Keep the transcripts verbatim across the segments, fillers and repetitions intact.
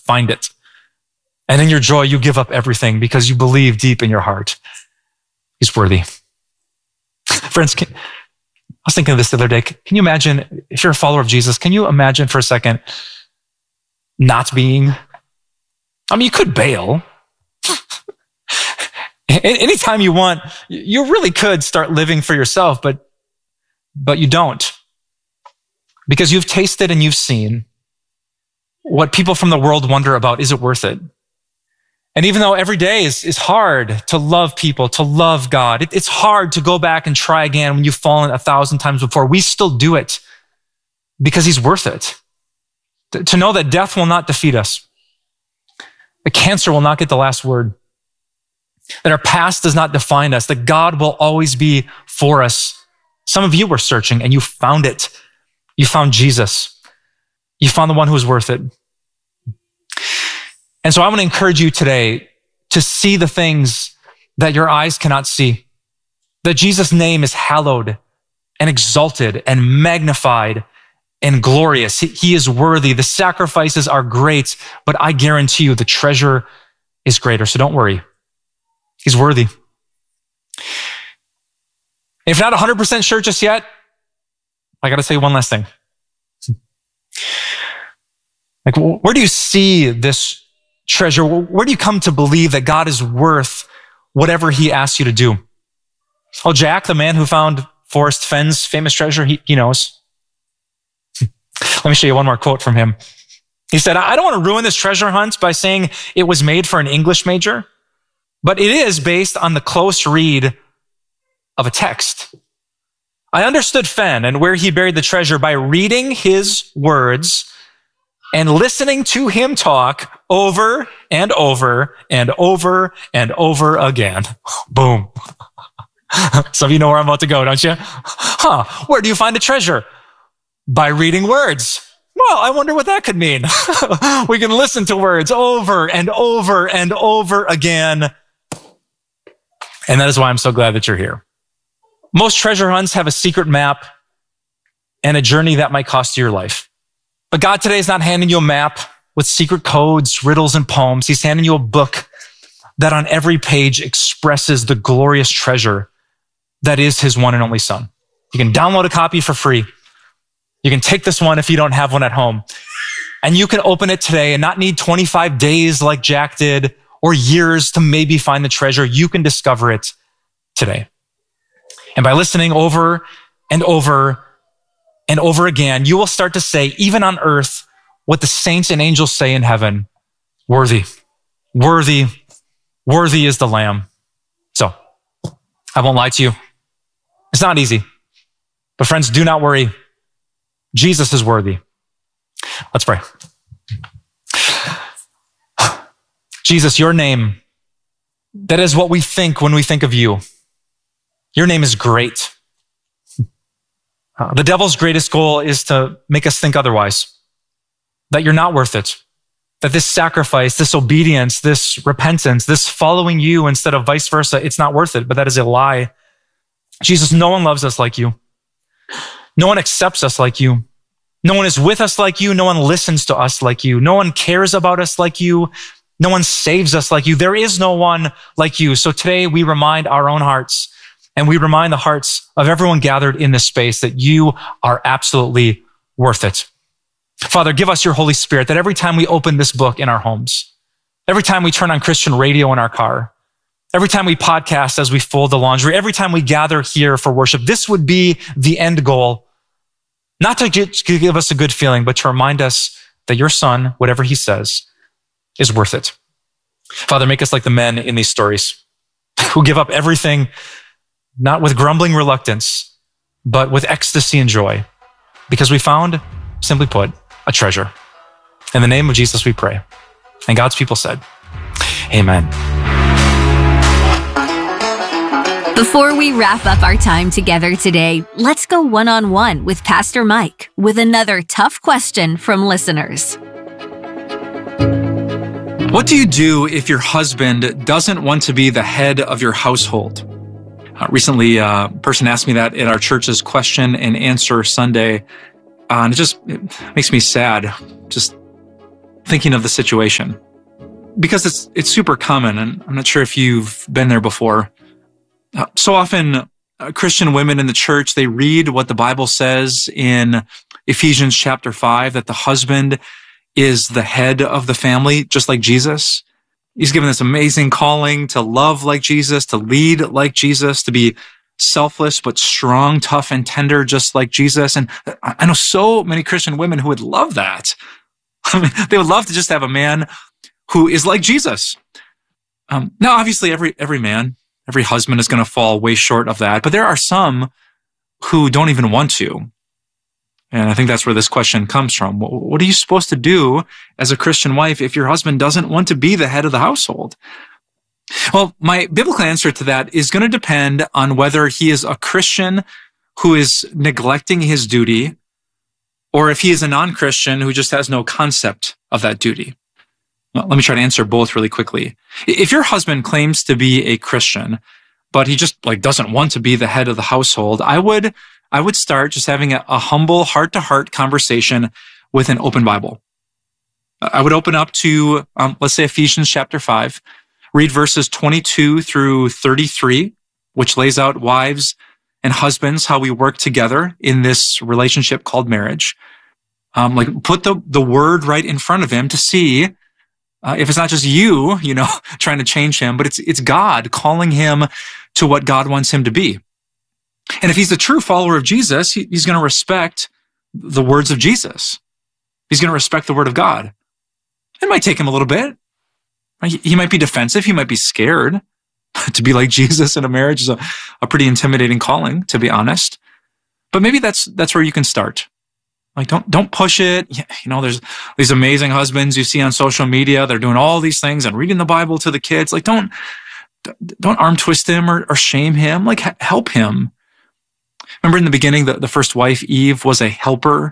find it. And in your joy, you give up everything because you believe deep in your heart he's worthy. Friends, can, I was thinking of this the other day. Can you imagine, if you're a follower of Jesus, can you imagine for a second not being? I mean, you could bail. Anytime you want, you really could start living for yourself, but, but you don't. Because you've tasted and you've seen what people from the world wonder about. Is it worth it? And even though every day is, is hard to love people, to love God, it, it's hard to go back and try again when you've fallen a thousand times before. We still do it because he's worth it. To, to know that death will not defeat us. The cancer will not get the last word. That our past does not define us. That God will always be for us. Some of you were searching and you found it. You found Jesus. You found the one who is worth it. And so I want to encourage you today to see the things that your eyes cannot see. That Jesus' name is hallowed and exalted and magnified and glorious. He, he is worthy. The sacrifices are great, but I guarantee you the treasure is greater. So don't worry. He's worthy. If you're not one hundred percent sure just yet, I got to say one last thing. Like, where do you see this treasure? Where do you come to believe that God is worth whatever he asks you to do? Oh, Jack, the man who found Forrest Fenn's famous treasure, he, he knows. Let me show you one more quote from him. He said, I don't want to ruin this treasure hunt by saying it was made for an English major, but it is based on the close read of a text. I understood Fenn and where he buried the treasure by reading his words and listening to him talk over and over and over and over again. Boom. Some of you know where I'm about to go, don't you? Huh, where do you find a treasure? By reading words. Well, I wonder what that could mean. We can listen to words over and over and over again. And that is why I'm so glad that you're here. Most treasure hunts have a secret map and a journey that might cost you your life. But God today is not handing you a map with secret codes, riddles, and poems. He's handing you a book that on every page expresses the glorious treasure that is his one and only Son. You can download a copy for free. You can take this one if you don't have one at home. And you can open it today and not need twenty-five days like Jack did or years to maybe find the treasure. You can discover it today. And by listening over and over and over again, you will start to say, even on earth, what the saints and angels say in heaven, worthy, worthy, worthy is the Lamb. So, I won't lie to you. It's not easy. But friends, do not worry. Jesus is worthy. Let's pray. Jesus, your name, that is what we think when we think of you. Your name is great. Uh, the devil's greatest goal is to make us think otherwise, that you're not worth it, that this sacrifice, this obedience, this repentance, this following you instead of vice versa, it's not worth it, but that is a lie. Jesus, no one loves us like you. No one accepts us like you. No one is with us like you. No one listens to us like you. No one cares about us like you. No one saves us like you. There is no one like you. So today we remind our own hearts and we remind the hearts of everyone gathered in this space that you are absolutely worth it. Father, give us your Holy Spirit that every time we open this book in our homes, every time we turn on Christian radio in our car, every time we podcast as we fold the laundry, every time we gather here for worship, this would be the end goal. Not to give us a good feeling, but to remind us that your Son, whatever he says, is worth it. Father, make us like the men in these stories who give up everything, not with grumbling reluctance, but with ecstasy and joy, because we found, simply put, a treasure. In the name of Jesus, we pray. And God's people said, amen. Before we wrap up our time together today, let's go one-on-one with Pastor Mike with another tough question from listeners. What do you do if your husband doesn't want to be the head of your household? Uh, recently, uh, a person asked me that at our church's question and answer Sunday, uh, and it just it makes me sad. Just thinking of the situation because it's it's super common, and I'm not sure if you've been there before. Uh, so often, uh, Christian women in the church, they read what the Bible says in Ephesians chapter five, that the husband is the head of the family, just like Jesus. He's given this amazing calling to love like Jesus, to lead like Jesus, to be selfless but strong, tough, and tender, just like Jesus. And I know so many Christian women who would love that. I mean, they would love to just have a man who is like Jesus. Um, now, obviously, every every man, every husband is going to fall way short of that, but there are some who don't even want to. And I think that's where this question comes from. What are you supposed to do as a Christian wife if your husband doesn't want to be the head of the household? Well, my biblical answer to that is going to depend on whether he is a Christian who is neglecting his duty, or if he is a non-Christian who just has no concept of that duty. Well, let me try to answer both really quickly. If your husband claims to be a Christian, but he just like doesn't want to be the head of the household, I would I would start just having a, a humble heart-to-heart conversation with an open Bible. I would open up to, um, let's say, Ephesians chapter five, read verses twenty-two through thirty-three, which lays out wives and husbands, how we work together in this relationship called marriage. Um, like put the, the word right in front of him to see uh, if it's not just you, you know, trying to change him, but it's, it's God calling him to what God wants him to be. And if he's a true follower of Jesus, he, he's going to respect the words of Jesus. He's going to respect the word of God. It might take him a little bit. He, he might be defensive. He might be scared. To be like Jesus in a marriage is a, a pretty intimidating calling, to be honest. But maybe that's that's where you can start. Like, don't don't push it. You know, there's these amazing husbands you see on social media. They're doing all these things and reading the Bible to the kids. Like, don't don't arm twist him or, or shame him. Like, help him. Remember in the beginning, the, the first wife, Eve, was a helper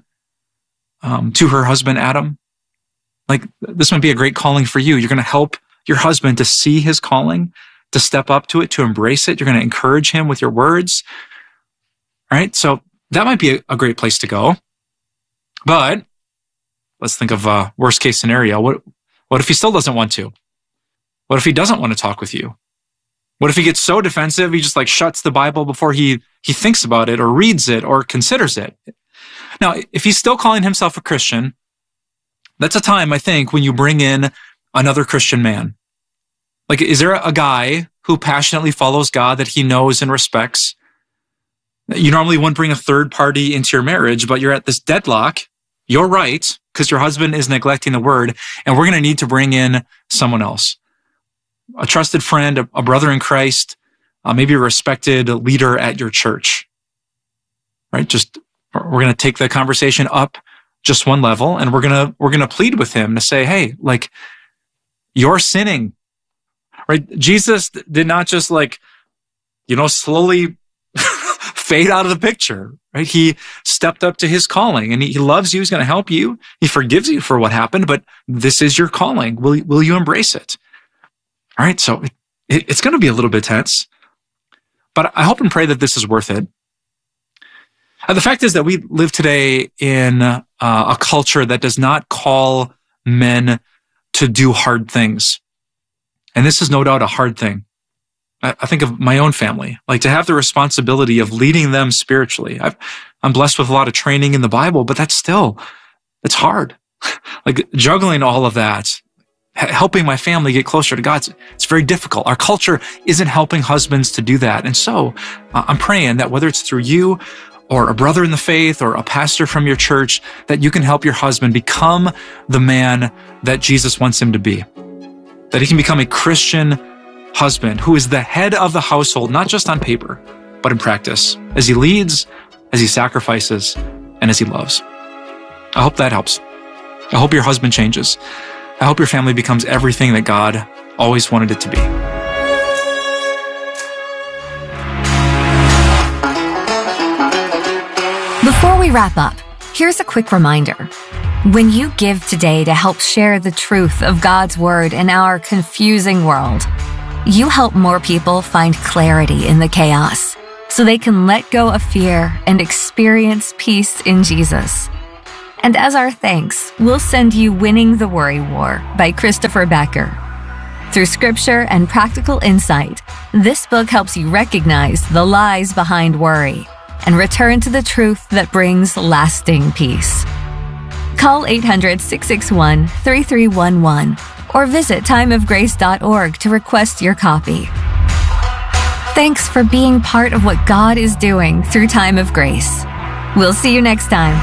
um, to her husband, Adam. Like, this might be a great calling for you. You're going to help your husband to see his calling, to step up to it, to embrace it. You're going to encourage him with your words. All right? So that might be a, a great place to go. But let's think of a worst case scenario. What, what if he still doesn't want to? What if he doesn't want to talk with you? What if he gets so defensive, he just like shuts the Bible before he, he thinks about it or reads it or considers it? Now, if he's still calling himself a Christian, that's a time, I think, when you bring in another Christian man. Like, is there a guy who passionately follows God that he knows and respects? You normally wouldn't bring a third party into your marriage, but you're at this deadlock. You're right, because your husband is neglecting the word, and we're going to need to bring in someone else. A trusted friend, a, a brother in Christ, uh, maybe a respected leader at your church, right? Just, we're going to take the conversation up just one level, and we're going to, we're going to plead with him to say, hey, like, you're sinning, right? Jesus did not just like, you know, slowly fade out of the picture, right? He stepped up to his calling, and he, he loves you. He's going to help you. He forgives you for what happened, but this is your calling. Will, will you embrace it? All right, so it, it, it's going to be a little bit tense, but I hope and pray that this is worth it. Uh, the fact is that we live today in uh, a culture that does not call men to do hard things. And this is no doubt a hard thing. I, I think of my own family, like to have the responsibility of leading them spiritually. I've, I'm blessed with a lot of training in the Bible, but that's still, it's hard. Like juggling all of that, helping my family get closer to God, it's, it's very difficult. Our culture isn't helping husbands to do that. And so uh, I'm praying that whether it's through you or a brother in the faith or a pastor from your church, that you can help your husband become the man that Jesus wants him to be. That he can become a Christian husband who is the head of the household, not just on paper, but in practice, as he leads, as he sacrifices, and as he loves. I hope that helps. I hope your husband changes. I hope your family becomes everything that God always wanted it to be. Before we wrap up, here's a quick reminder. When you give today to help share the truth of God's word in our confusing world, you help more people find clarity in the chaos so they can let go of fear and experience peace in Jesus. And as our thanks, we'll send you Winning the Worry War by Christopher Becker. Through scripture and practical insight, this book helps you recognize the lies behind worry and return to the truth that brings lasting peace. Call eight hundred, six six one, three three one one or visit time of grace dot org to request your copy. Thanks for being part of what God is doing through Time of Grace. We'll see you next time.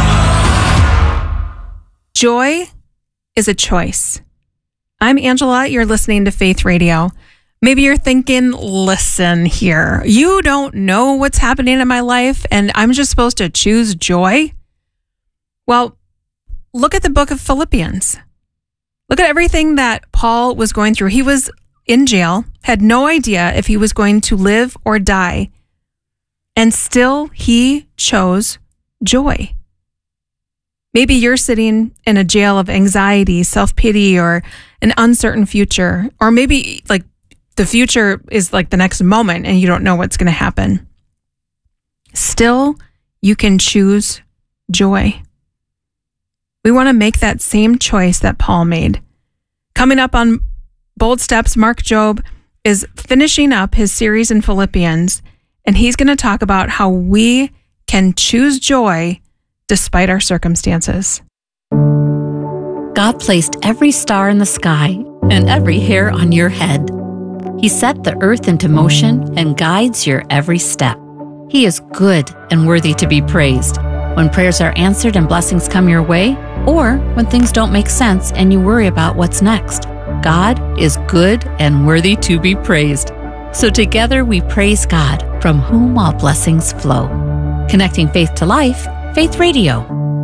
Joy is a choice. I'm Angela. You're listening to Faith Radio. Maybe you're thinking, listen here, you don't know what's happening in my life and I'm just supposed to choose joy? Well, look at the book of Philippians. Look at everything that Paul was going through. He was in jail, had no idea if he was going to live or die, and still he chose joy. Maybe you're sitting in a jail of anxiety, self-pity, or an uncertain future. Or maybe like the future is like the next moment and you don't know what's going to happen. Still, you can choose joy. We want to make that same choice that Paul made. Coming up on Bold Steps, Mark Jobe is finishing up his series in Philippians, and he's going to talk about how we can choose joy despite our circumstances. God placed every star in the sky and every hair on your head. He set the earth into motion and guides your every step. He is good and worthy to be praised. When prayers are answered and blessings come your way, or when things don't make sense and you worry about what's next, God is good and worthy to be praised. So together we praise God, from whom all blessings flow. Connecting faith to life, Faith Radio.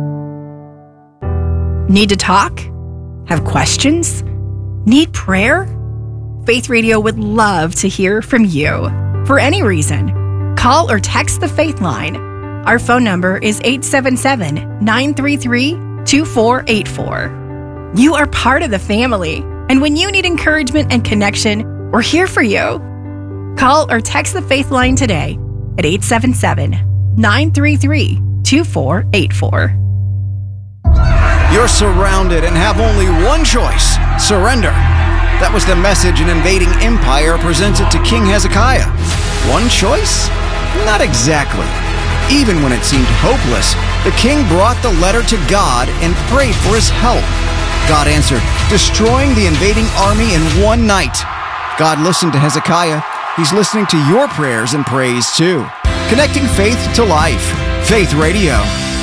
Need to talk? Have questions? Need prayer? Faith Radio would love to hear from you. For any reason, call or text the Faith Line. Our phone number is eight seven seven, nine three three, two four eight four. You are part of the family, and when you need encouragement and connection, we're here for you. Call or text the Faith Line today at eight seven seven, nine three three, two four eight four. You're surrounded and have only one choice: surrender. That was the message an invading empire presented to King Hezekiah. One choice? Not exactly. Even when it seemed hopeless, the king brought the letter to God and prayed for his help. God answered, destroying the invading army in one night. God listened to Hezekiah. He's listening to your prayers and praise too. Connecting faith to life. Faith Radio.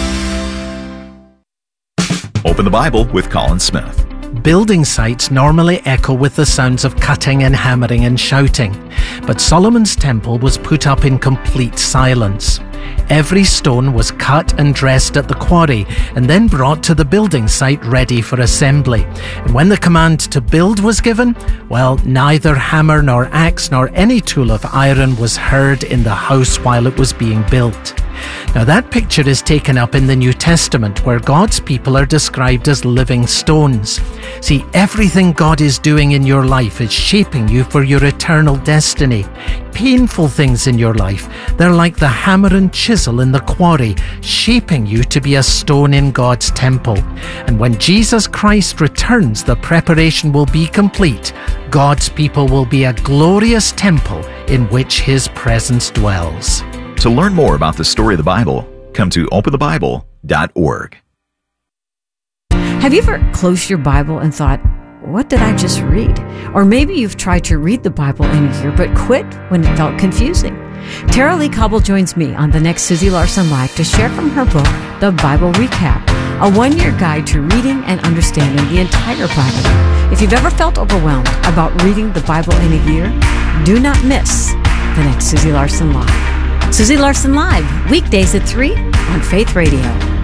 Open the Bible with Colin Smith. Building sites normally echo with the sounds of cutting and hammering and shouting, but Solomon's temple was put up in complete silence. Every stone was cut and dressed at the quarry and then brought to the building site ready for assembly. And when the command to build was given, well, neither hammer nor axe nor any tool of iron was heard in the house while it was being built. Now that picture is taken up in the New Testament, where God's people are described as living stones. See, everything God is doing in your life is shaping you for your eternal destiny. Painful things in your life, they're like the hammer and chisel in the quarry, shaping you to be a stone in God's temple. And when Jesus Christ returns, the preparation will be complete. God's people will be a glorious temple in which His presence dwells. To learn more about the story of the Bible, come to open the bible dot org. Have you ever closed your Bible and thought, what did I just read? Or maybe you've tried to read the Bible in a year but quit when it felt confusing. Tara Lee Cobble joins me on the next Susie Larson Live to share from her book, The Bible Recap, a one-year guide to reading and understanding the entire Bible. If you've ever felt overwhelmed about reading the Bible in a year, do not miss the next Susie Larson Live. Susie Larson Live, weekdays at three on Faith Radio.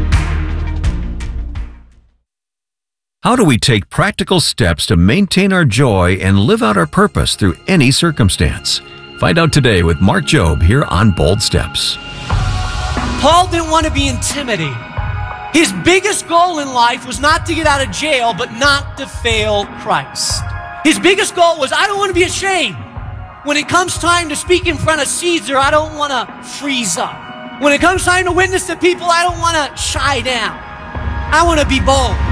How do we take practical steps to maintain our joy and live out our purpose through any circumstance? Find out today with Mark Jobe here on Bold Steps. Paul didn't want to be intimidated. His biggest goal in life was not to get out of jail, but not to fail Christ. His biggest goal was, I don't want to be ashamed. When it comes time to speak in front of Caesar, I don't want to freeze up. When it comes time to witness to people, I don't want to shy down. I want to be bold.